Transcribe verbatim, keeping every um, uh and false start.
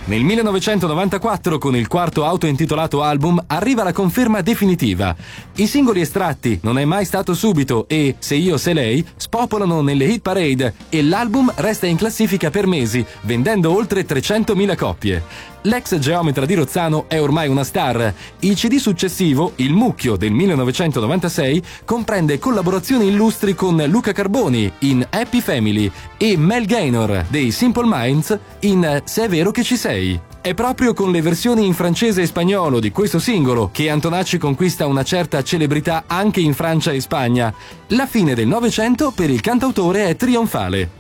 Nel millenovecentonovantaquattro, con il quarto autointitolato album, arriva la conferma definitiva. I singoli estratti "Non è mai stato subito" e "Se io se lei" spopolano nelle hit parade e l'album resta in classifica per mesi, vendendo oltre trecentomila copie. L'ex geometra di Rozzano è ormai una star. Il C D successivo, Il Mucchio del millenovecentonovantasei, comprende collaborazioni illustri con Luca Carboni in Happy Family e Mel Gaynor dei Simple Minds in Se è vero che ci sei. È proprio con le versioni in francese e spagnolo di questo singolo che Antonacci conquista una certa celebrità anche in Francia e Spagna. La fine del Novecento per il cantautore è trionfale.